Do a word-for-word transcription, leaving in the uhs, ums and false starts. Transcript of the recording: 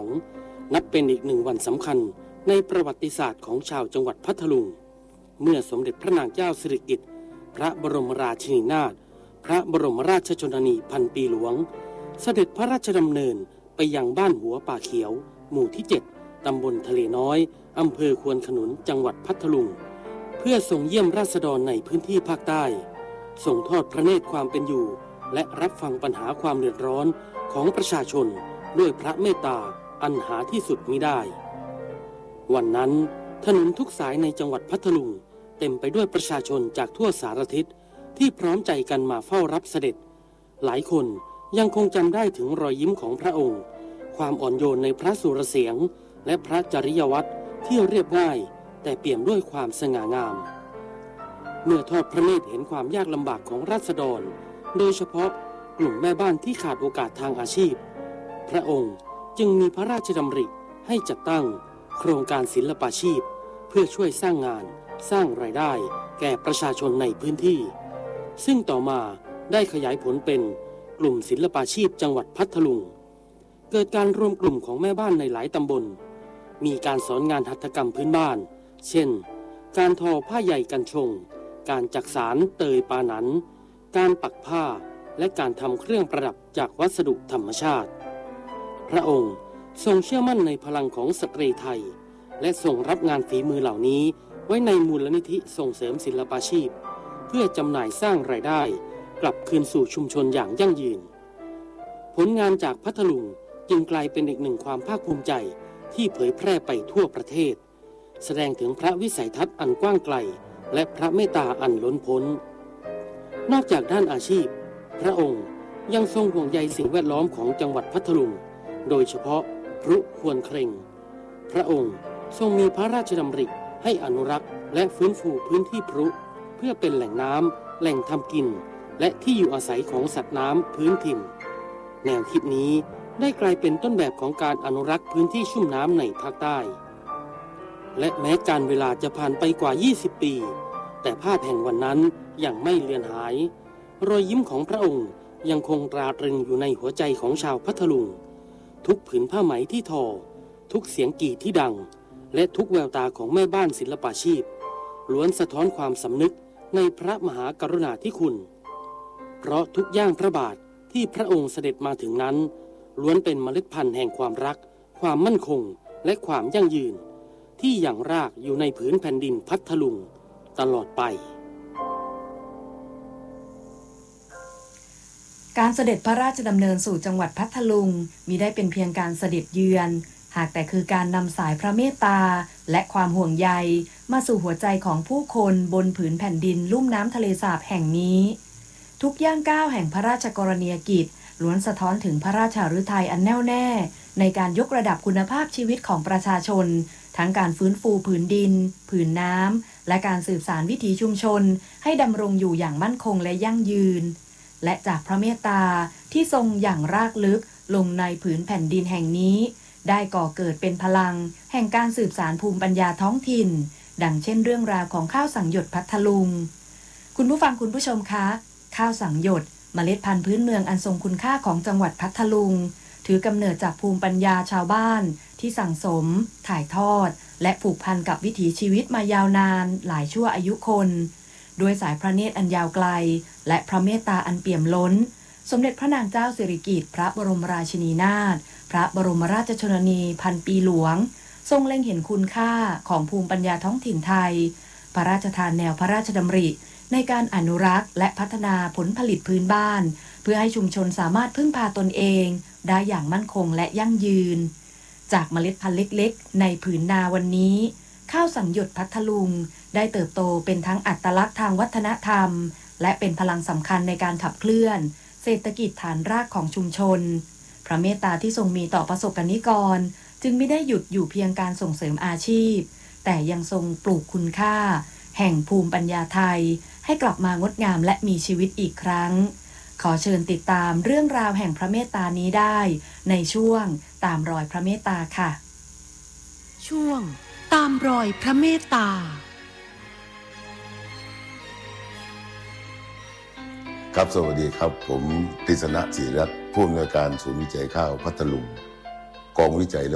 งนับเป็นอีกหนึ่งวันสำคัญในประวัติศาสตร์ของชาวจังหวัดพัทลุงเมื่อสมเด็จพระนางเจ้าสิริกิติ์พระบรมราชินีนาถพระบรมราชชนนีพันปีหลวงเสด็จพระราชดำเนินไปยังบ้านหัวป่าเขียวหมู่ที่เจ็ดตำบลทะเลน้อยอำเภอควนขนุนจังหวัดพัทลุงเพื่อทรงเยี่ยมราษฎรในพื้นที่ภาคใต้ทรงทอดพระเนตรความเป็นอยู่และรับฟังปัญหาความเดือดร้อนของประชาชนด้วยพระเมตตาอันหาที่สุดมิได้วันนั้นถนนทุกสายในจังหวัดพัทลุงเต็มไปด้วยประชาชนจากทั่วสารทิศที่พร้อมใจกันมาเฝ้ารับเสด็จหลายคนยังคงจำได้ถึงรอยยิ้มของพระองค์ความอ่อนโยนในพระสุรเสียงและพระจริยวัตรที่เรียบง่ายแต่เปี่ยมด้วยความสง่างามเมื่อทอดพระเนตรเห็นความยากลำบากของราษฎรโดยเฉพาะกลุ่มแม่บ้านที่ขาดโอกาสทางอาชีพพระองค์จึงมีพระราชดำริให้จัดตั้งโครงการศิลปาชีพเพื่อช่วยสร้างงานสร้างรายได้แก่ประชาชนในพื้นที่ซึ่งต่อมาได้ขยายผลเป็นกลุ่มศิลปาชีพจังหวัดพัทลุงเกิดการรวมกลุ่มของแม่บ้านในหลายตำบลมีการสอนงานหัตถกรรมพื้นบ้านเช่นการทอผ้าใยกันชงการจักสานเตยปาหนันการปักผ้าและการทำเครื่องประดับจากวัสดุธรรมชาติพระองค์ทรงเชื่อมั่นในพลังของสตรีไทยและทรงรับงานฝีมือเหล่านี้ไว้ในมูลนิธิส่งเสริมศิลปาชีพเพื่อจำหน่ายสร้างรายได้กลับคืนสู่ชุมชนอย่างยั่งยืนผลงานจากพัทลุงจึงกลายเป็นอีกหนึ่งความภาคภูมิใจที่เผยแพร่ไปทั่วประเทศแสดงถึงพระวิสัยทัศน์อันกว้างไกลและพระเมตตาอันล้นพ้นนอกจากด้านอาชีพพระองค์ยังทรงห่วงใยสิ่งแวดล้อมของจังหวัดพัทลุงโดยเฉพาะพรุควรเคร่งพระองค์ทรงมีพระราชดำริให้อนุรักษ์และฟื้นฟูพื้นที่พรุเพื่อเป็นแหล่งน้ำแหล่งทำกินและที่อยู่อาศัยของสัตว์น้ำพื้นถิ่นแนวคิดนี้ได้กลายเป็นต้นแบบของการอนุรักษ์พื้นที่ชุ่มน้ำในภาคใต้และแม้การเวลาจะผ่านไปกว่ายี่สิบปีแต่ภาพแห่งวันนั้นยังไม่เลือนหายรอยยิ้มของพระองค์ยังคงตราตรึงอยู่ในหัวใจของชาวพัทลุงทุกผืนผ้าไหมที่ทอทุกเสียงกี่ที่ดังและทุกแววตาของแม่บ้านศิลปาชีพล้วนสะท้อนความสำนึกในพระมหากรุณาธิคุณเพราะทุกย่างพระบาทที่พระองค์เสด็จมาถึงนั้นล้วนเป็นเมล็ดพันธุ์แห่งความรักความมั่นคงและความยั่งยืนที่ยังรากอยู่ในผืนแผ่นดินพัทลุงตลอดไปการเสด็จพระราชดำเนินสู่จังหวัดพัทลุงมิได้เป็นเพียงการเสด็จเยือนหากแต่คือการนำสายพระเมตตาและความห่วงใยมาสู่หัวใจของผู้คนบนผืนแผ่นดินลุ่มน้ำทะเลสาบแห่งนี้ทุกย่างก้าวแห่งพระราชกรณียกิจล้วนสะท้อนถึงพระราชฤทัยอันแน่วแน่ในการยกระดับคุณภาพชีวิตของประชาชนทั้งการฟื้นฟูผืนดินผืนน้ำและการสืบสานวิถีชุมชนให้ดำรงอยู่อย่างมั่นคงและยั่งยืนและจากพระเมตตาที่ทรงอย่างรากลึกลงในผืนแผ่นดินแห่งนี้ได้ก่อเกิดเป็นพลังแห่งการสืบสานภูมิปัญญาท้องถิ่นดังเช่นเรื่องราวของข้าวสังหยดพัทลุงคุณผู้ฟังคุณผู้ชมคะข้าวสังหยดเมล็ดพันธุ์พื้นเมืองอันทรงคุณค่าของจังหวัดพัทลุงถือกำเนิดจากภูมิปัญญาชาวบ้านที่สั่งสมถ่ายทอดและผูกพันกับวิถีชีวิตมายาวนานหลายชั่วอายุคนด้วยสายพระเนตรอันยาวไกลและพระเมตตาอันเปี่ยมล้นสมเด็จพระนางเจ้าสิริกิติ์พระบรมราชินีนาถพระบรมราชชนนีพันปีหลวงทรงเล็งเห็นคุณค่าของภูมิปัญญาท้องถิ่นไทยพระราชทานแนวพระราชดำริในการอนุรักษ์และพัฒนาผลผลิตพื้นบ้านเพื่อให้ชุมชนสามารถพึ่งพาตนเองได้อย่างมั่นคงและยั่งยืนจากเมล็ดพันธุ์เล็กๆในผืนนาวันนี้ข้าวสังหยดพัทลุงได้เติบโตเป็นทั้งอัตลักษณ์ทางวัฒนธรรมและเป็นพลังสำคัญในการขับเคลื่อนเศรษฐกิจฐานรากของชุมชนพระเมตตาที่ทรงมีต่อประสบกนิกรจึงไม่ได้หยุดอยู่เพียงการส่งเสริมอาชีพแต่ยังทรงปลูกคุณค่าแห่งภูมิปัญญาไทยให้กลับมางดงามและมีชีวิตอีกครั้งขอเชิญติดตามเรื่องราวแห่งพระเมตตานี้ได้ในช่วงตามรอยพระเมตตาค่ะช่วงตามรอยพระเมตตาครับสวัสดีครับผมกฤษณะศรีรัตน์ผู้อำนวยการศูนย์วิจัยข้าวพัทลุงกองวิจัยและ